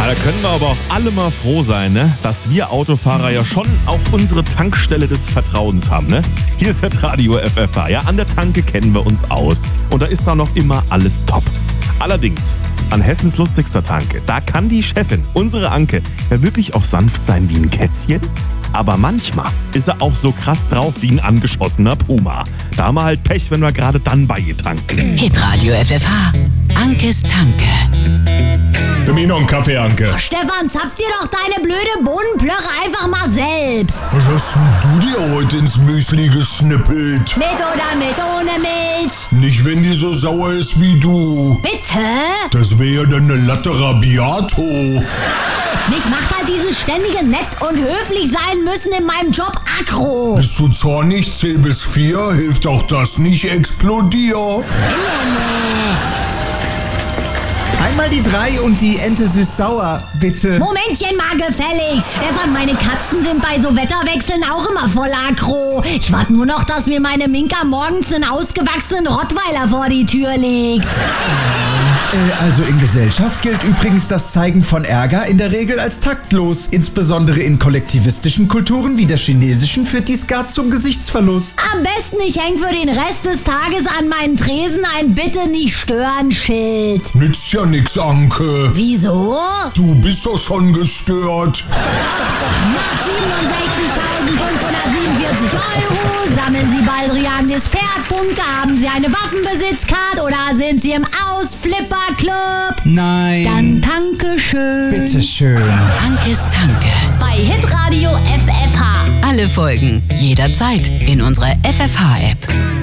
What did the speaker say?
Da können wir aber auch alle mal froh sein, ne? Dass wir Autofahrer ja schon auch unsere Tankstelle des Vertrauens haben, ne? Hier ist das Radio FFH, ja? An der Tanke kennen wir uns aus. Und da ist da noch immer alles top. Allerdings, an Hessens lustigster Tanke, da kann die Chefin, unsere Anke, ja wirklich auch sanft sein wie ein Kätzchen. Aber manchmal ist er auch so krass drauf wie ein angeschossener Puma. Da haben wir halt Pech, wenn wir gerade dann bei ihr tanken. Hitradio FFH, Ankes Tanke. Für mich noch einen Kaffee, Anke. Stefan, zapf dir doch deine blöde Bohnenplörre einfach mal selbst. Was hast denn du dir heute ins Müsli geschnippelt? Mit oder mit ohne Milch? Nicht, wenn die so sauer ist wie du. Bitte? Das wäre ja dann eine Latte Rabiato. Mich macht halt dieses ständige nett und höflich sein müssen in meinem Job aggro. Bist du zornig, zähl bis 4, hilft auch das nicht, explodier. Einmal die 3 und die Ente süß-sauer, bitte. Momentchen mal gefälligst. Stefan, meine Katzen sind bei so Wetterwechseln auch immer voll aggro. Ich warte nur noch, dass mir meine Minka morgens einen ausgewachsenen Rottweiler vor die Tür legt. Also in Gesellschaft gilt übrigens das Zeigen von Ärger in der Regel als taktlos. Insbesondere in kollektivistischen Kulturen wie der chinesischen führt dies gar zum Gesichtsverlust. Am besten, ich häng für den Rest des Tages an meinen Tresen ein Bitte-nicht-stören-Schild. Nützt ja nix, Anke. Wieso? Du bist doch schon gestört. Nach 67.547 € sammeln Sie Baldrian Dispert-Punkte. Haben Sie eine Waffenbesitzcard oder sind Sie im Ausflipper-Club? Nein. Dann danke schön. Bitteschön. Ankes Tanke. Bei Hitradio FFH. Alle Folgen jederzeit in unserer FFH-App.